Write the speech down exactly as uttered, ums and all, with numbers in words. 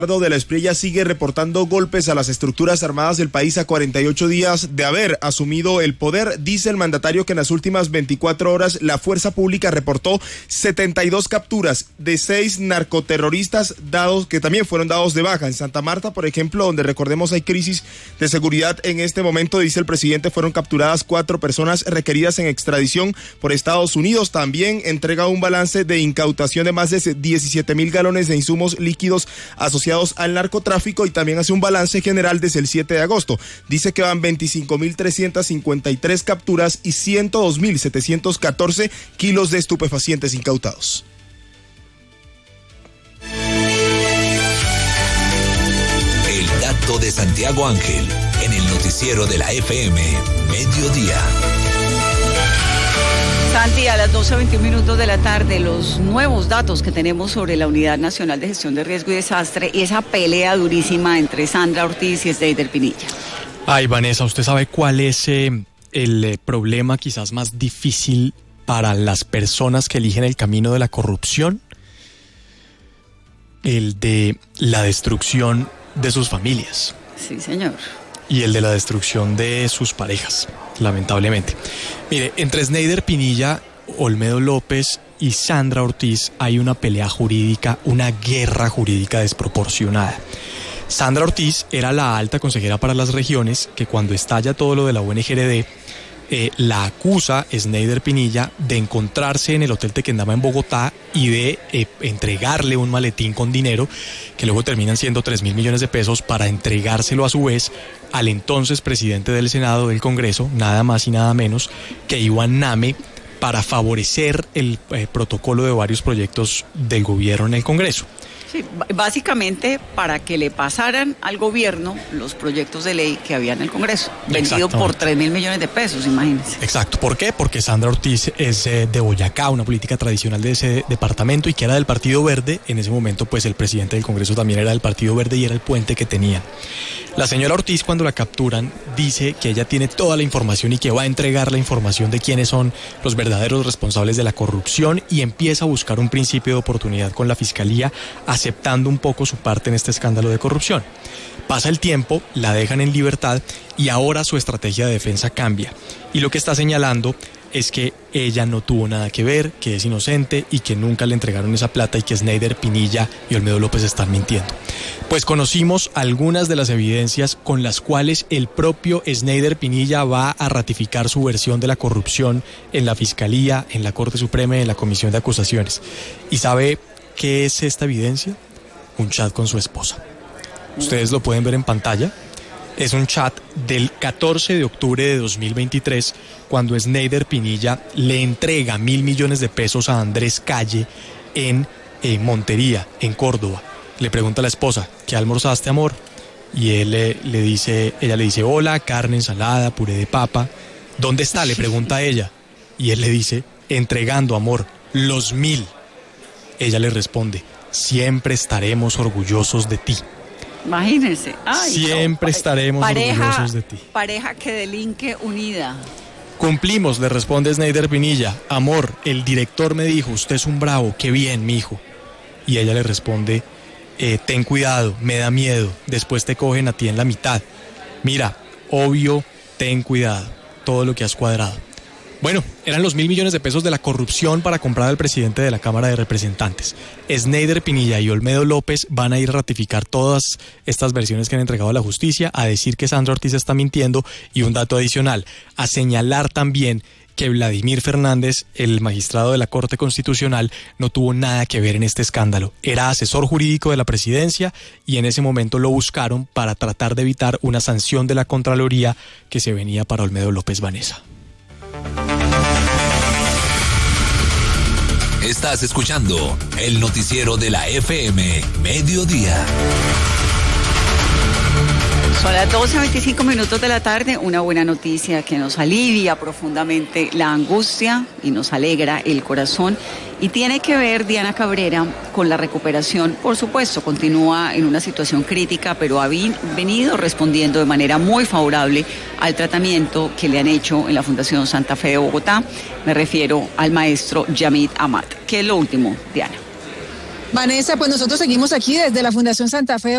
de la Espriella sigue reportando golpes a las estructuras armadas del país a cuarenta y ocho días de haber asumido el poder. Dice el mandatario que en las últimas veinticuatro horas la fuerza pública reportó setenta y dos capturas de seis narcoterroristas dados que también fueron dados de baja. En Santa Marta, por ejemplo, donde recordemos hay crisis de seguridad en este momento, dice el presidente, fueron capturadas cuatro personas requeridas en extradición por Estados Unidos. También entrega un balance de incautación de más de diecisiete mil galones de insumos líquidos asociados al narcotráfico y también hace un balance general desde el siete de agosto. Dice que van veinticinco mil trescientas cincuenta y tres capturas y ciento dos mil setecientos catorce kilos de estupefacientes incautados. El dato de Santiago Ángel en el noticiero de la F M Mediodía. Santi, a las doce veintiún minutos de la tarde, los nuevos datos que tenemos sobre la Unidad Nacional de Gestión de Riesgo y Desastre y esa pelea durísima entre Sandra Ortiz y Sneider Pinilla. Ay, Vanessa, ¿usted sabe cuál es eh, el eh, problema quizás más difícil para las personas que eligen el camino de la corrupción? El de la destrucción de sus familias. Sí, señor. Y el de la destrucción de sus parejas, lamentablemente. Mire, entre Sneider Pinilla, Olmedo López y Sandra Ortiz hay una pelea jurídica, una guerra jurídica desproporcionada. Sandra Ortiz era la alta consejera para las regiones que cuando estalla todo lo de la U N G R D, eh, la acusa Sneider Pinilla de encontrarse en el Hotel Tequendama en Bogotá y de eh, entregarle un maletín con dinero que luego terminan siendo tres mil millones de pesos para entregárselo a su vez al entonces presidente del Senado del Congreso, nada más y nada menos que Iván Name, para favorecer el eh, protocolo de varios proyectos del gobierno en el Congreso. Sí, básicamente para que le pasaran al gobierno los proyectos de ley que había en el Congreso, vendido por tres mil millones de pesos, imagínense. Exacto, ¿por qué? Porque Sandra Ortiz es eh, de Boyacá, una política tradicional de ese departamento y que era del Partido Verde. En ese momento, pues el presidente del Congreso también era del Partido Verde y era el puente que tenían. La señora Ortiz, cuando la capturan, dice que ella tiene toda la información y que va a entregar la información de quiénes son los verdaderos responsables de la corrupción y empieza a buscar un principio de oportunidad con la Fiscalía, aceptando un poco su parte en este escándalo de corrupción. Pasa el tiempo, la dejan en libertad y ahora su estrategia de defensa cambia. Y lo que está señalando es que ella no tuvo nada que ver, que es inocente y que nunca le entregaron esa plata y que Sneider Pinilla y Olmedo López están mintiendo. Pues conocimos algunas de las evidencias con las cuales el propio Sneider Pinilla va a ratificar su versión de la corrupción en la Fiscalía, en la Corte Suprema y en la Comisión de Acusaciones. ¿Y sabe qué es esta evidencia? Un chat con su esposa. Ustedes lo pueden ver en pantalla. Es un chat del catorce de octubre de dos mil veintitrés, cuando Sneider Pinilla le entrega mil millones de pesos a Andrés Calle en eh, Montería, en Córdoba. Le pregunta a la esposa, ¿qué almorzaste, amor? Y él eh, le dice, ella le dice, hola, carne, ensalada, puré de papa. ¿Dónde está? Le pregunta a ella. Y él le dice, entregando, amor, los mil. Ella le responde, siempre estaremos orgullosos de ti. Imagínense. Ay, siempre no, estaremos pareja, orgullosos de ti. Pareja que delinque unida. Cumplimos, le responde Sneider Pinilla. Amor, el director me dijo, usted es un bravo, qué bien, mijo. Y ella le responde, eh, ten cuidado, me da miedo, después te cogen a ti en la mitad. Mira, obvio, ten cuidado, todo lo que has cuadrado. Bueno, eran los mil millones de pesos de la corrupción para comprar al presidente de la Cámara de Representantes. Sneider Pinilla y Olmedo López van a ir a ratificar todas estas versiones que han entregado a la justicia, a decir que Sandra Ortiz está mintiendo y un dato adicional, a señalar también que Vladimir Fernández, el magistrado de la Corte Constitucional, no tuvo nada que ver en este escándalo. Era asesor jurídico de la presidencia y en ese momento lo buscaron para tratar de evitar una sanción de la Contraloría que se venía para Olmedo López. Vanessa. Estás escuchando el noticiero de la F M Mediodía. Son las doce veinticinco minutos de la tarde, una buena noticia que nos alivia profundamente la angustia y nos alegra el corazón y tiene que ver, Diana Cabrera, con la recuperación. Por supuesto, continúa en una situación crítica, pero ha venido respondiendo de manera muy favorable al tratamiento que le han hecho en la Fundación Santa Fe de Bogotá. Me refiero al maestro Yamid Amat. ¿Qué es lo último, Diana? Vanessa, pues nosotros seguimos aquí desde la Fundación Santa Fe